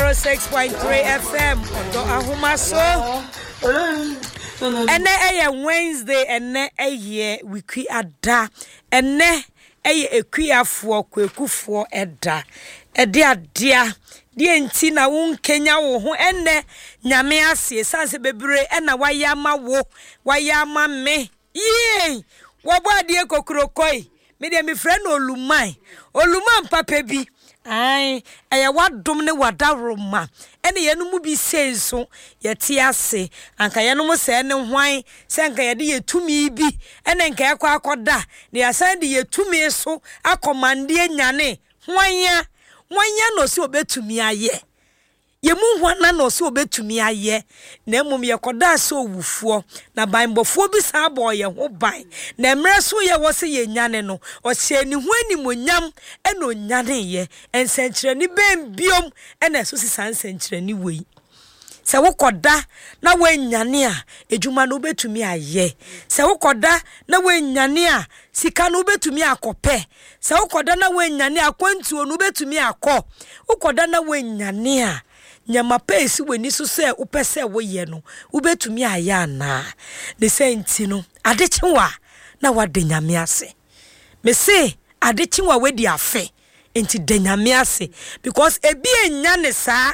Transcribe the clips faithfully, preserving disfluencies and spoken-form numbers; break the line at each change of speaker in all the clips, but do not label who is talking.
oh six point three F M. Odo ahumaso. Ene eye Wednesday ene eye wiki ada. Ene eye ekuafo kwekufo eda. Ede adia. Die nti na won Kenya wo ho ene nyame ase sanse bebre ena wayama wo wayama me. Yee! Wabo adie kokrokoi. Me de me friend Oluman. Oluman papa bi. Ai, aya wadom ne wadaroma. Ene ye no mu bi senso ye te ase. Anka ye no mu se ne hwan, se anka ye de ye tumi bi. Ene nka ye kwa akoda. Ne asan de ye tumi so akomande nyane. Hwanya, hwanya no se obetumi aye. Ye mu hwana no se obetumi aye. Na emum ye koda se owufuo. Na banbofo bi sa abo ye ho ban. Na emre so ye wo se ye nyane no. O se ni hu animonyam e no nyane ye. Ensenkyere ni ben biom e na so sisa ensenkyere ni wei. Se wo koda na we nyane a ejuma no betumi aye. Se wo koda na we nyane a sika no betumi akope. Se wo koda na we nyane a kwantuo no betumi akọ. Wo koda na we nyane a nyama pesi weni so se upese wo ye no ubetumi aya na de senti no adekyewa na wade nyame ase me se adekyewa wedi afe enti de nyame ase because ebi enya ne saa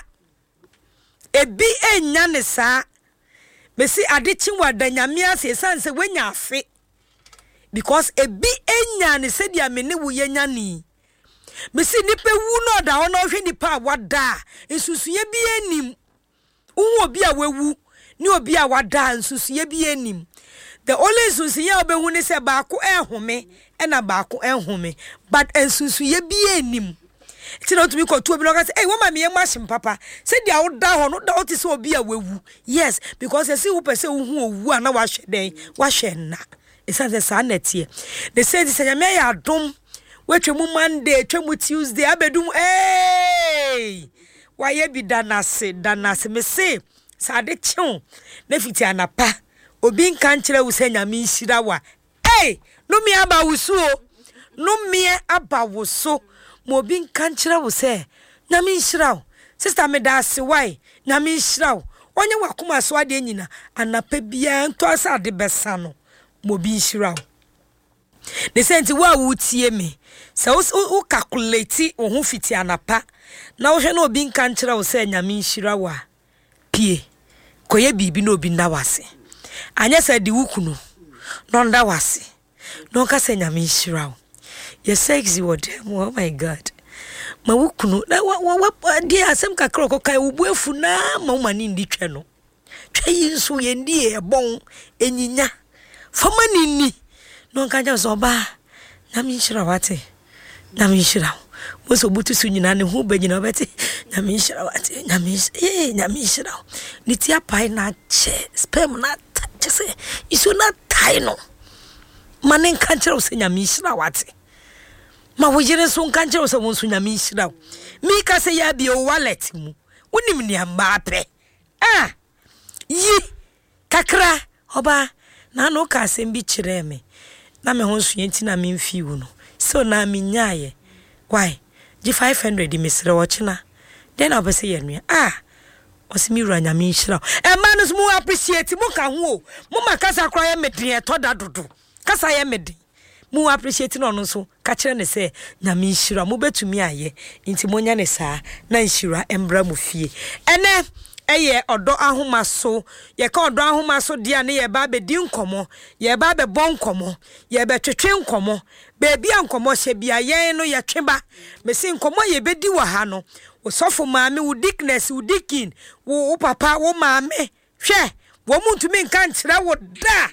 ebi enya ne saa me se adekyewa de nyame ase sanse wenya afe because ebi enya ne se dia me ne wo yenya ni Mesi nipe wu no da ono hwe nipa wada nsusuye bi enim uhu obi a wewu ni obi a wada nsusuye bi enim the only nsusuye obehu ni se baako ehome ena baako ehome but nsusuye bi enim ti no to be ko to bi no ka say eh wo ma me machine papa se dia woda ho no da o ti se obi a wewu yes because se wu pese uhu owu ana wa hwe den wa hwe na esanse sa na tie they say this nyame ya adom wetwemu Monday, twemu Tuesday, abedum eh waye bi danase danase me se sade chion na fiti anapa obi nka nkyere wo se nyame nhira wa eh no mi aba wuso no mi aba wuso mo obi nka nkyere wo se nyame nhira wo sister me da se why nyame nhira wo onye wakoma so ade nyina anapa bia nto asade besa no mo obi nhira wo ne senti wa wutie me se o calculate o hu fiti anapa na wo hwe na obi nka nkyera wo se nyame nhira wa pie koye bibi na obi nda wase anya se di wukunu no nda wase no ka se nyame nhira wo ye sexy word oh my god ma wukunu na wa di asem kakra ko kai ubuefu na ma mani ndi twe no twe yi nso ye ndi e bon enyinya fama nini no kanja so ba nyame nhira wate nyame nhira wo so butu su nyina ne hu ba nyina beti nyame nhira wate nyame eh nyame nhira ni ti apai na che spam na che se isu na tai no mane kanja wo se nyame nhira wate ma wo jere so kanja wo se wo so nyame nhira mi ka se ya bi o wallet mu wonim ni amba pe ah yi kakra oba na no ka se mbi kire me na me ho so yenti na me mfi wu no so na me nyaaye why gi five hundred di mesre wo china then obese ye nua ah osimi ru anya me nhira e ma no mu appreciate mu ka ho mu makasa kra ye medin e to da dodo kasa ye medin mu appreciate no no so ka kire ne se nya me nhira mu betumi aye nti mo nya ne saa na nhira embra mu fie ene eye odo ahomaso ye ka odo ahomaso dia ne ye ba be di nkomo ye ba be bon nkomo ye be twetwe nkomo be bia nkomo hye bia ye no ye tweba me si nkomo ye be di wa ha no osofo maame wo dickness wo dikin wo papa wo maame hwe wo muntumi nka nkyere wo da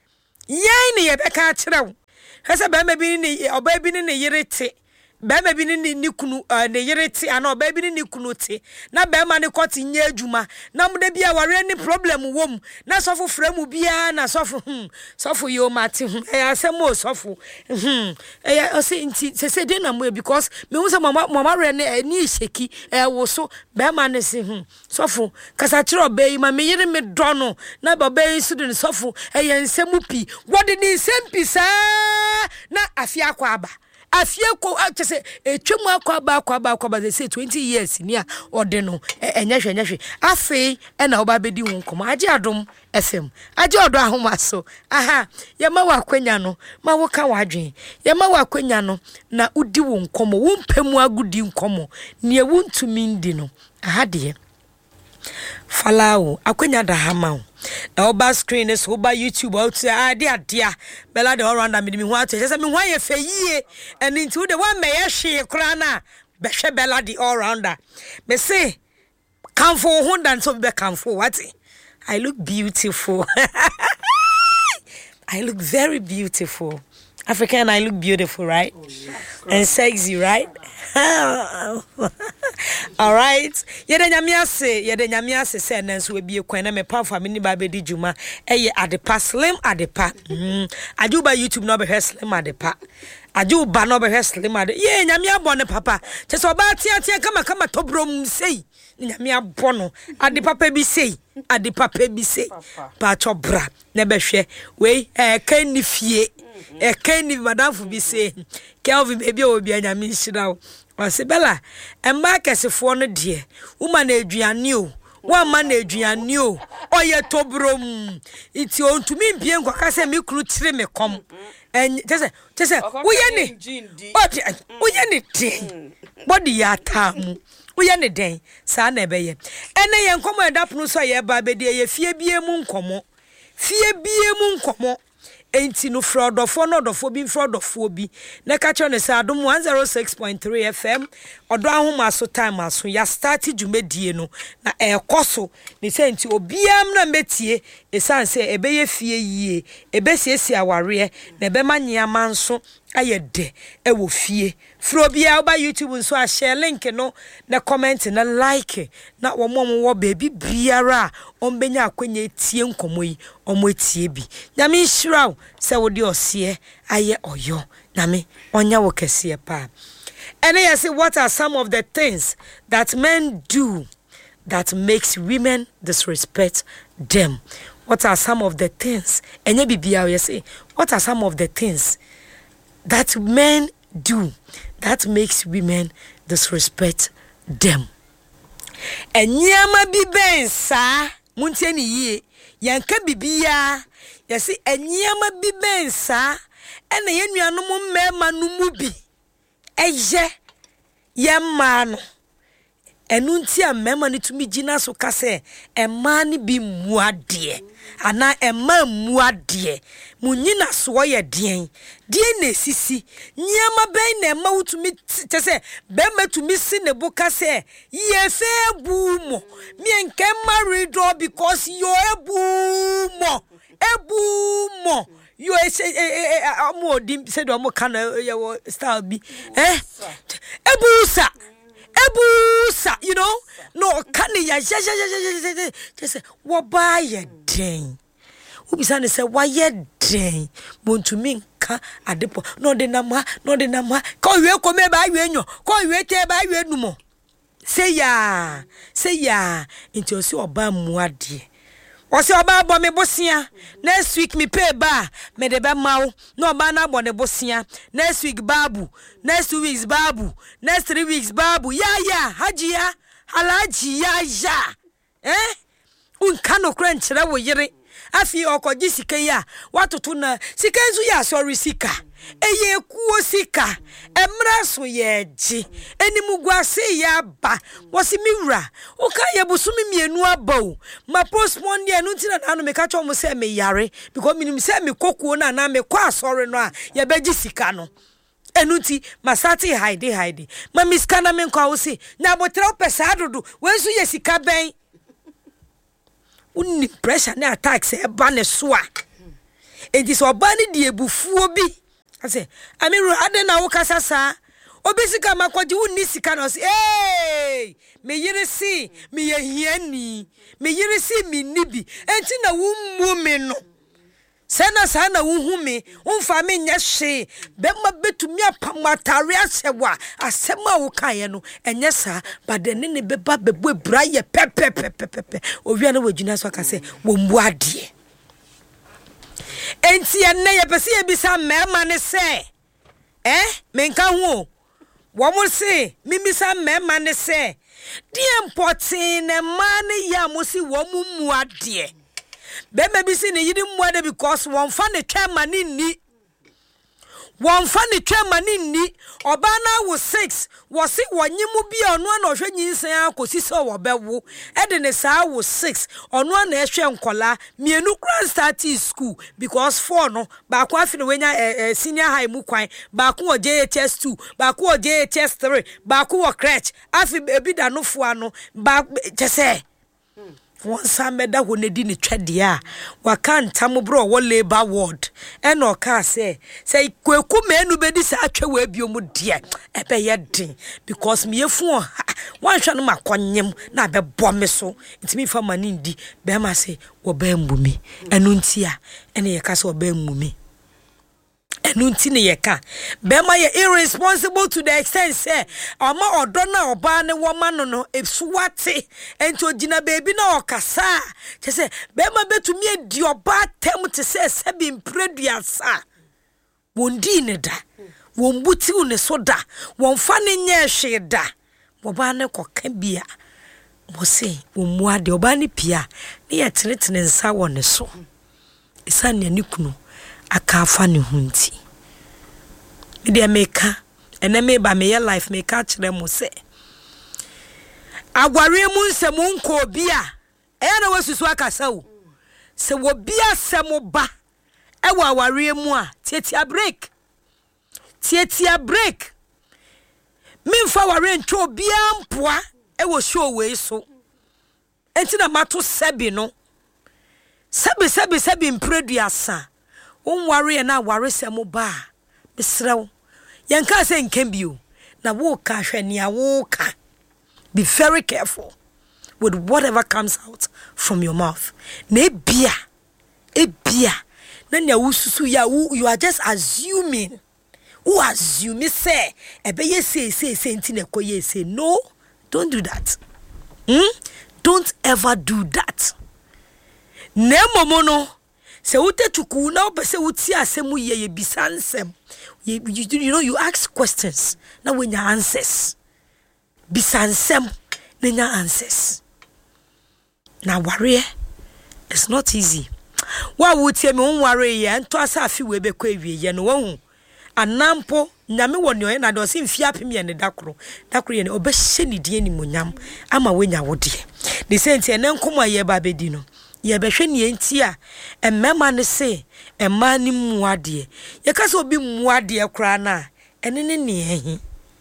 ye ne ye be ka kyere wo hese be ma bi ni oba bi ni ne yerete Bema bi ni ni kunu ne yereti ana oba bi ni kunu te na bema ne koti nya adwuma na mde bia ware ni problem wom na sofo fremu bia na sofo hm sofo yo mate hm e asem o sofo hm e o se nti se se de na mo because me hu se mama mama re ne ni sheki e wo so bema ne se hm sofo kasa kire oba yi ma me yire me do no na baba yi su de sofo e ye nsemu pi wode ni nsem pi sa na afia kwa aba afie ko atse etwemu akwa ba akwa ba akwa ba say twenty years ni a ode no enye hwe enye hwe afei e na oba bedi hu nkomo age adom F M age odo ahoma so aha ye ma wa kwanya no ma wo ka wadwen ye ma wa kwanya no na udi wo nkomo wo mpemu agudi nkomo ne e wuntumi ndi no aha de Falao akwenya da hama na oba screen is oba YouTube out ade ade bela de all round me me ho ato say me ho ye feyie and into the one me ye hwe kra na be hwe bela de all rounder me say kamfo ho dan so be kamfo what I look beautiful I look very beautiful African I look beautiful right oh, yeah. And sexy right all right yede nyame ase yede nyame ase se na nso ebie kwan na me pa fa me ni ba be di juma eye adepa slim adepa mm ajuba YouTube no be slim adepa ajuba no be slim ade ye nyame abone papa che so ba tia tia kama kama tobrom sei nyame abono adepa pa bi sei adepa pa bi sei pa chobra na be hwe we eh kan ni fie e kan ni madam fu bi sei Kelvin baby obi anyame nhira Osibela emba kesefo no de uma na aduane o wa ma na aduane o oye tobrom iti ontumi mpie nkwa se me kru tire me kom en tese tese wo ye ni odi wo ye ni den body ya tamu wo ye ni den sa na ebe ye ene ye nkomo edapono so ye ba be de ye fie bie mu nkomo fie bie mu nkomo enti no frodofo no dofo bi frodofo bi na ka cho ne sa adom one oh six point three F M odo ahoma so time aso ya start dwumadie no na ekoso ne se enti obiam na metie esan se ebeye fie yie ebesiesie aware na ebe manyea manso ayede e wo fie fro bia oba YouTube nso a share link no na comment na like na wo mom wo baby biara ombenya akwanya tie nkomo yi omo etie bi nyame nhiraw se wo de ose aye oyo nyame onya wo kese pa. And I say, what are some of the things that men do that makes women disrespect them? What are some of the things? And you be say, what are some of the things that men do that makes women disrespect them? And yama bi ben sa muntie ni ye yanka bibia yesi enyama bi ben sa ena yenuanom mmema no mu bi eje yemma no enu nti a mmema ne tumi gina so kase emma ne bi muade ana emma muade munyina so ye den den na sisi nyama ben na emma wutumi tese be matumi si ne bo kase ye fe bu mo me nke married because you ebu mo ebu mo you say amo dim say do mo kana your style bi eh ebusa ebusa you know no kana ya ja ja ja just wo ba ye den ubisa ne say wa ye den montumi nka adepo no de nama no de nama ko we ko me ba we nyo ko we te ba we numo say ya say ya into osi oba muade Osi oba bo me bosia next week me pay ba me de be mawo no oba na bo ne bosia next week babu next two weeks babu next three weeks babu ya ya hajia halaji ya ya eh unka no kra nkyere wo yire afi okoji sika ya watoto na sika nzu ya sorry sika eye kuo sika emra so ye ji enimu guase ya ba wosi miwra oka ye busumi mienu abao ma postpone ye nu ntina na no me ka cho mo se me yare because minim se me kokuo na na me kwa sorry no a ye beji sika no enuti masati hide hide ma miska na me kwa wo se na botra pesa dodo wensu ye sika ben unni pressure na attack se ba ne so a enti so ba ne die bufuo bi ase amiru ade na wo kasa sa obisika makwaji unni sika no se eh me yire si me ye hiani me yire si mi nibi enti na wo mu me no sena sana wo hu me umfa me nya hwe be ma betumi apamatare asewa asema wo kaye no enye sa bade ne ne beba bebu ebra ye pepepepepe owia na wagina so aka se wo mbu ade enti enne ye pese ye bisa mema ne se eh menka ho wo mo se mimisa mema ne se die mpotin ne ma ne ya mo si wo mu mu ade be ma bi si ne yidi mu ade because won fa ne twa ma ne ni won fa ne twa ma ne ni oba na wo six wo si wonyimu bi ono na ohwe nyinsan akosi se wo bewo e de ne sa wo six ono na ehwe nkola mienu kran start school because four no ba kwa afi ne wenya eh, senior high mu kwan ba kwa J H S two ba kwa J H S three ba kwa crèche afi ebi da no fo ano ba chese won sameda ho ne di ne twede a waka ntam bro wo labor ward e no ka say say kweku menu bedi sa atwa wa biom de e be ye din because me yefu wan hwa no makonyem na be bo me so ntimi fa mani ndi be ma say wo ba mbumi enu nti a ene ye ka say wo ba mbumi enu nti ne ye ka be ma ye irresponsible to the extent say ama odo na oba ne wo ma no no esuwate enti ogina baby na okasa che say be ma betumi edi oba tem te say sebi mpreduasa wondi ne da won buti ne so da won fa ne nye hwe da oba ne koka bia mo say wo mu ade oba ne pia ne ye tenetene nsa wo ne so isa ne ne kunu aka fa ne hunti me de meka ene me ba me ye life me ka kire mo se agware mu nsem nko bia e na wasusu akasa wo se wo bia sem ba e wo aware mu a tietia break tietia break memfa ware ntwo bia mpoa e wo show we so enti na mato sebi no sebi sebi sebi mpreduasa won ware na ware sem ba bisrew yanka say nkambio na wo ka hwene a wo ka be very careful with whatever comes out from your mouth na bia e bia na nya wususu ya you are just assuming who assume say e be ye say say say nti na koye say no, don't do that. Hmm? Don't ever do that. Ne momono se wote tuku na obese wuti asemu ye ye bisansem you, you, you know you ask questions na when your answers bisansem na your answers na worry it's not easy wa wuti me won worry ye nto asa afi we be kwa ewie ye no wahu anampo nyame woni o na do se mfi apem ye ne dakoro dakoro ye ne obehye ne die ni monyam ama wenya wode ne senti ene nkomo ye ba bedi no ye behwe ne enti a emmema ne se emma ni muade ye ka se obi muade kra na ene ne ne ehi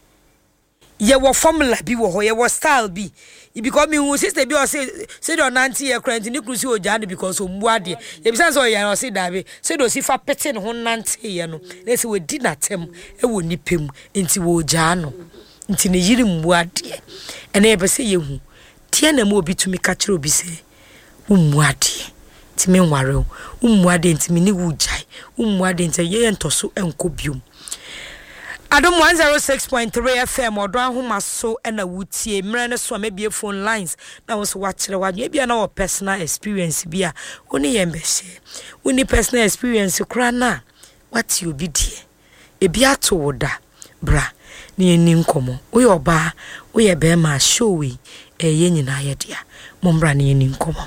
ye wo formula bi wo ho ye wo style bi because me who sister bi o say say do nanti ye kra nti ne krusi oja ne because o muade ye bi san so ye no say dabe say do si fa pete ne ho nanti ye no na se we di natem e wo nipem nti wo oja no nti ne yiri muade ene ye be say ye hu tie na mo obi tumi ka kire obi say umuade timi nware umuade ntimi ni wujai umuade nte ye ntoso enko biom Adom one oh six point three F M odo ahoma so na wutie mre ne so mebie phone lines na wo so wa kire wa bia na wo personal experience bia oni ye mbehye oni personal experience kura na what you be die e bia to woda bra ne ni nkomo wo ye oba wo ye be ma show we e ye nyina ye dia mo mbra ne ni nkomo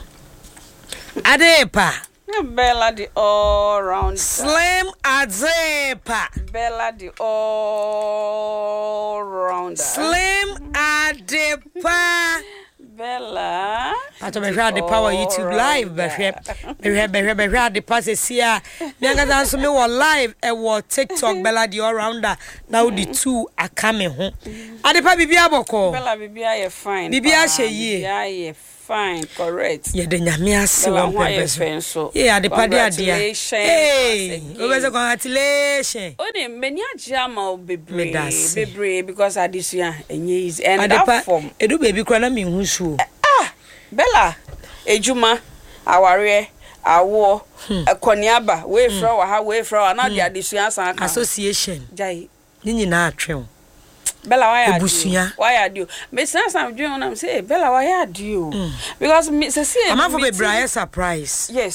Adepa
Bella the all round
Slim Adepa
Bella the all round
Slim Adepa
Bella
Ato be hwa Adepa wa YouTube live be hwe be hwe be hwe be hwa Adepa se sia me ngaza so me wo live e wo TikTok Bella the all rounder now the two akame ho Adepa bibia boko
Bella bibia ye fine
bibia hye yie
bibia ye fine correct
ye de nyame ase won
pepeso
yeah Adepa de adia hey obese congratulations
o de meni agia ma bebre bebre because adisua enye is and that form
edu baby kra na me hu su
ah Bella ejuma aware awo ekoniaba we fra wa ha we fra na de adisua san ka
association
jai
ni nyina atwe
Bella why are
you
why are you me sense I'm doing when I'm say Bella why are you because me say see
am for be bright surprise
yes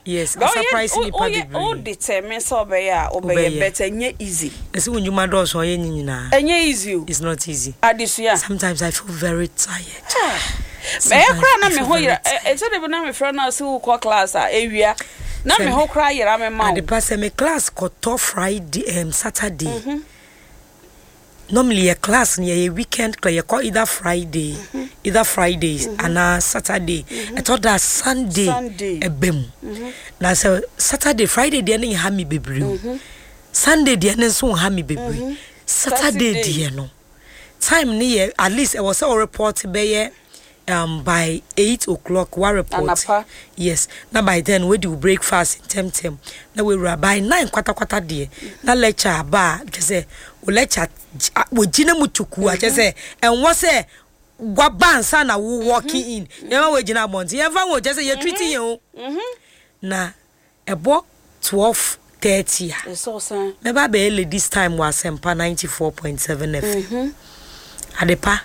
Yes, I surprise me pa bebre.
Oh, determine so be ya, obey better nye easy.
Esi when you ma do so ye nyina.
Enye easy.
It's not easy.
Adisua.
Sometimes I feel very tired.
Me kra na me ho yira. E so de be na me friend na so ko class a ewia. Na me ho kra yira me ma.
The pass me class ko to Friday um Saturday. Mm-hmm. Normally a class near a weekend class you call either Friday, mm-hmm. either Fridays mm-hmm. and a Saturday. Mm-hmm. I thought that Sunday
Sunday
a bim. Mm-hmm. Now so Saturday, Friday they no have me baby. Mm-hmm. Sunday they no so have me baby. Mm-hmm. Saturday they no. Time near at least I was all report be um by eight o'clock one report. Anapa. Yes. Now by then we do breakfast in Temtem. Now we were by nine quarter quarter day. Now lecture ba just say we lecture we jina mutuku I just say and what say gwaban sana we walking in. Never we jina monti. Never we just say you treating you. Mhm. Na ebo twelve thirty.
It's all son.
Never be this time was Sempa ninety-four point seven F M. Mhm. Adepa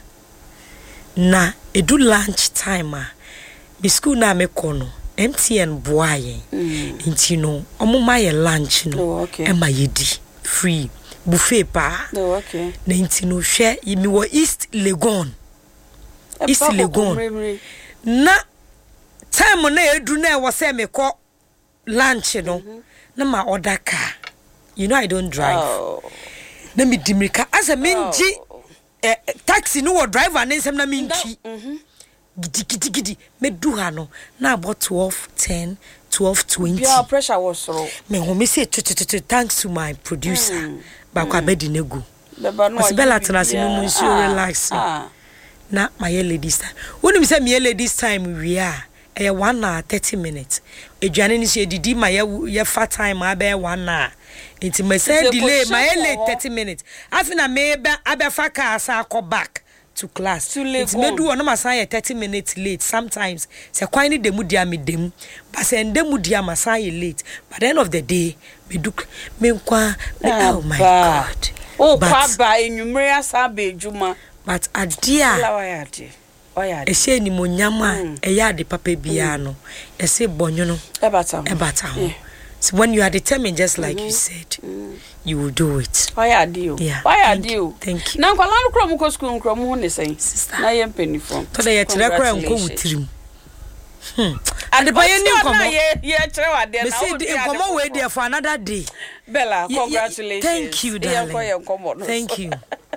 na edu lunch time a the school na me kono M T N boaye nti no omo ma ye lunch no
oh, okay.
e ma yedi free buffet pa
oh, okay.
na nti no hwe yimi wo East Legon e East Legon na time na edu na e wo se me ko lunch no mm-hmm. na ma order car you know I don't drive oh. na mi dimirika as a minji oh. Eh, taxi no driver na nsem na minchi mhm gidi gidi gidi me du ha no na about twelve ten twelve twenty
your pressure was so
me ho me say thanks to my producer mm. ba kwa bedi nego
beba no
Bella tenase no nso relax
ah.
Na my ladies time woni say me ladies time we are eh one hour thirty minutes eduane ni so edidi ma ye fa time abe one hour. It's my say delay my late thirty minutes. After me abefa car asa go back to class. It's me do no masaya thirty minutes late sometimes. Say kwani demu dia me dem. But say demu dia masaya late. By the end of the day me do me kwa oh my god.
Oh kwa ba enumere asa be juma.
But adia
Oya
e say ni monyama e ya de papa bia no. E say bonyo no.
E bata.
E bata. So when you are determined, just like mm-hmm. you said, mm. you will do it.
Why are you?
Yeah.
Why are you?
Thank you.
Now, kwa lanu kura muko school kura muhune say. Sister. Na yem penny from.
Today ya tira kura muko utrim. Hmm.
And the
baye ni nkomo.
Ye ye trewa de na.
Me say the nkomo we there for another day.
Bella, congratulations.
Thank you, darling. Thank you.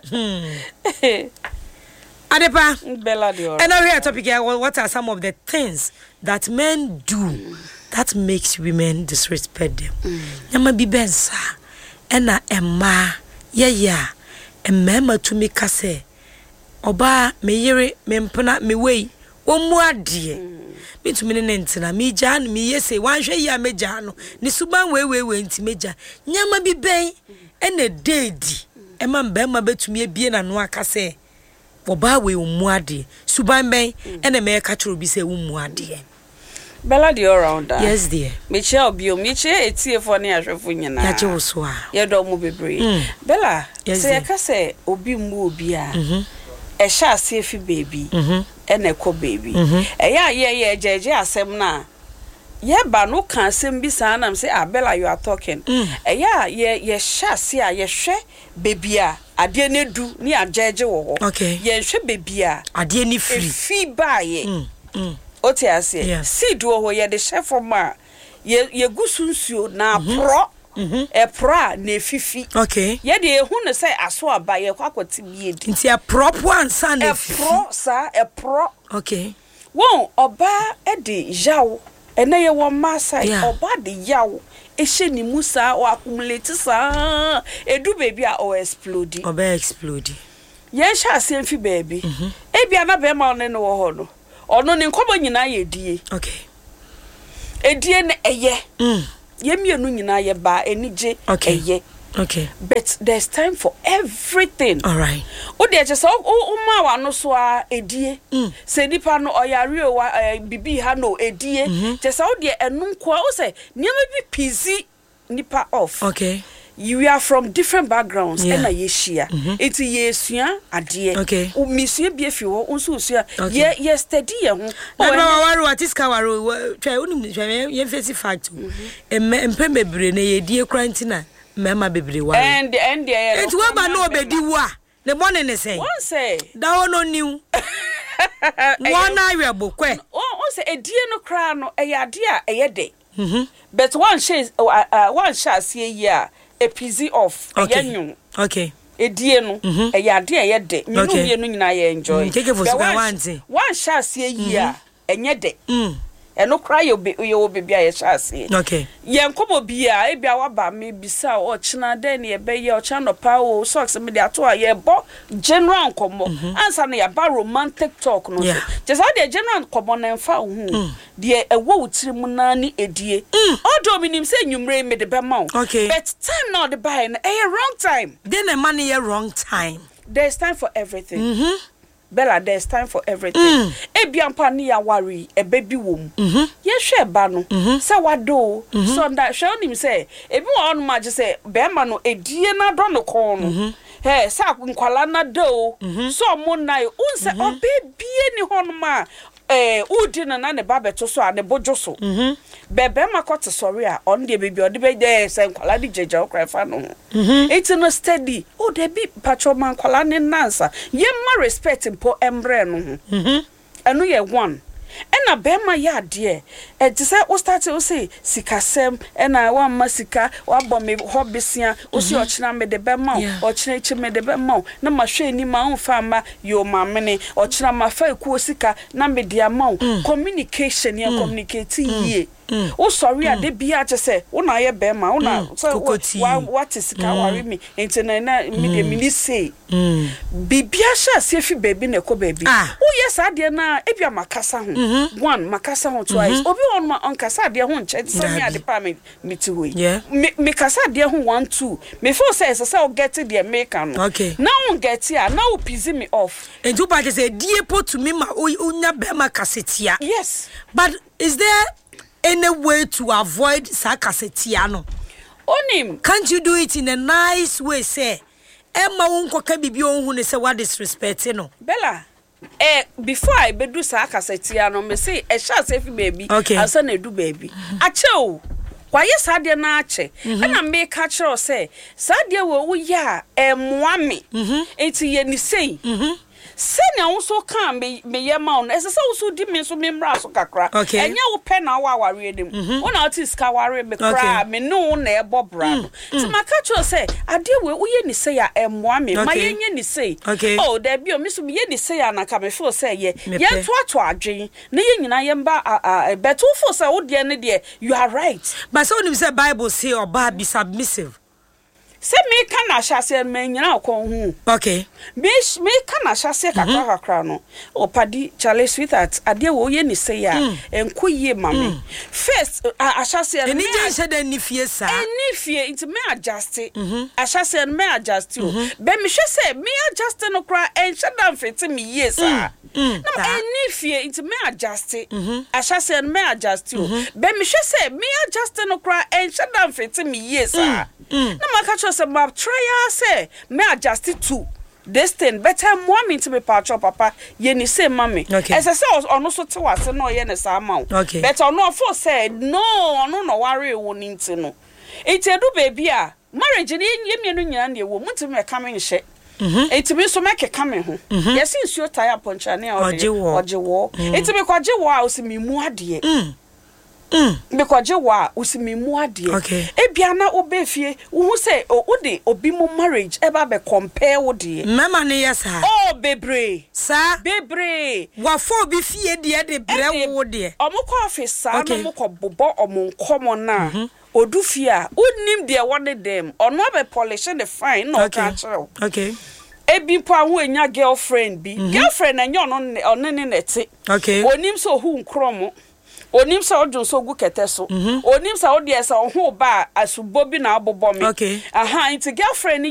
Hmm. Adepa.
Bella Dior.
And now here topic here. What are some of the things that men do? Mm. That makes women disrespect them. Nyama bi bensa ena emma ya ya emmema to me kase oba me yere me mpona me wei wo mu ade me to me ne ntina me gya no me yese wanhwe ya me gya no ni suban we we we nti me gya nyama bi ben ena dedi emma mbema betumi ebie na no akase oba we wo mu ade suban ben ena me ka choro bi se wo mu ade.
Bella Dior around that.
Yes, dear.
Michelle Bio, Michelle, it's here for near Shafunyana.
Yajoswa.
Yadomu bebre. Bella, say, I can say, Obi Mubia. A shall see if baby. And a co baby. A ya, yeah, yeah, J J, asem na. Yeah, but no can sim be son and say, ah, Bella, you are talking. A ya, yeah, yeah, shall see, ah, yeah, she, baby, I didn't do near J J.
Okay.
Yeah, she baby, I
didn't free.
Fee by it. Oti ase yeah. See do ho ye de chef ma ye ye gusunsuo na pro mhm e pro na fifi
okay
ye de ehu no say aso aba ye kwakwati biedi
nti e pro po ansa na fifi
e pro sa e pro
okay
won oba e de yawo ene ye wo masa oba de yawo e hye ni musa o accumulate sa edu baby a o explode
oba explode
ye sha se mfi baby mhm e bia na be ma no wo ho no ono ni nkomo nyina ye die
okay
edie ne eye mm ye mienu nyina ye ba enije eye
okay
but there's time for everything
all right
o de che so o ma wa no so a edie se nipa no oyare o bibi ha no edie che so o de enu nko o se niam bi pizzi nipa off
okay
you are from different backgrounds
Yeah.
and ye share it yesua ade
Okay.
o misua bi afi ho nso usua ye ye study ye ho
na na waru atiska waru twa unim twa ye face fact em empem bebre na ye die krantina mema bebre waru
and and there
it we ba no obedi wo a the morning ne say
one say
da wo no new one ayebo kwe
o say edie no kra no e ade a e de mhm but one share one share see ye a epizi off e yanyu
okay
edie no e ade a ye de me no ye no nyina ye enjoy
take for so one thing
one share see ye a enye de mm eno kra ye ye wo bebia ye share see
okay
ye nkomo bia e bia wa ba me bisa o china den ye be ye o chano pa o socks me dia to a ye bo general nkomo ansa na ya ba romantic talk no so just how the general nkomo na mfa hu de ewo wutiri mu na ni edie odo minim say nwumre me de be ma o but time now the buy na eh wrong time
then a man here wrong time
there's time for everything mhm Bella, there's time for everything. Mm. Ebiampa ni ya worry, e baby wom. Mhm. Ye hwe ba no. Say wado. So that show him say, ebi wa on ma je say, be ma no edie na do no kon no. Hey, sa nkwala na do. So mo na e unse obaby ni hon ma eh udi na na ne ba beto so a ne bojo so. Mhm. Bebe makoti sorry a on de baby odi be dey say nkwala di jeje okra fa no. Mhm. It's no steady. Oh, de bi patro man nkwala ne nansa. Ye ma respect mpo embre no. Mhm. Anu ye one. Ena bema ya de e ti say o start o say sikasem ena wa masika wa bọ me hobisia o si o china me de bema o china chi me de bema na ma hwe ni ma unfa ma yo ma mene o china ma fa ku sika na me de ama communication ya communicate ye o sorry a de bia che say o na ye bema o na so what is ka worry me enti na na me de me say bibia sha se fi baby na ko baby o yes ade na e bia makasa ho one makasa ho twice obi on ma on kasa de ho nche se me ade pa me mitiwe me kasa de ho one two me feel say say o get the make no now on get here now o pizzy me off
and you part say die po to me ma onya be ma kasetia
yes
but is there any way to avoid sa kasetia no
onim
can't you do it in a nice way say Emma unko ka bibi onhu ne say what disrespect no
Bella eh before I be do sa kasetia no me say e sha say fi baby asa na do baby ache o kwaye sa de na ache e na me ka kire say sa de wo wo ya emmoa me enti ye ni sei senya wo so kan me me ye ma on ese se wo so di me so me mra so kakra enya wo pe na wa aware dem wona oti ska ware me kra me no na e bobra no ti maka cho se ade we wo ye ni se ya emmoa me ma ye nye ni se oh da bi o me so me ye ni se ya na ka me feel say ye ye to ato adwen na ye nyina ye mba beto feel say wo de ne de you are right
but so you say Bible say oba be submissive.
Se me kana hyase me nyina akon hu
okay
me me kana hyase kakra kakra no opadi chale sweetheart ade wo ye ni say ya enko ye mame first ahyase
no me je de ni fie sa
eni fie it me adjust ahyase no me adjust o be me hwe say me adjust no kra en shadam fiti me ye sa na eni fie it me adjust ahyase no me adjust o be me hwe say me adjust no kra en shadam fiti me ye sa na maka say ma try say me adjust it to this thing better more me to be part of papa ye ni say mommy as I say ono so te wase no ye ne sa ma but ono for say no ono no worry wo ni nti no it edu baby a marriage ni ye mienu nyina na wo muti me ka me nhye it be so make ka me ho yes nsuo tire poncha ne oje wo it be kwaje wo a osimi mu ade Mm. Because je wa usimi mu ade e bia na obefie wo say o de obi mu marriage e ba be compare wo de
mama ne yes ha
oh bebre
sa
bebre
wa fo bi fie de de bre wo de
omukọ office sa no mukọ bobo omunkomo na odu fie a unim de wone dem ono be polish the fine no ka chiro
okay
e bi po ahu enya girlfriend bi girlfriend enya ono ono ne nete
okay
onim so hu nkromo onim sa odun so gu kete so onim sa odi esa ho ba asubo bi na abobo me aha into girlfriend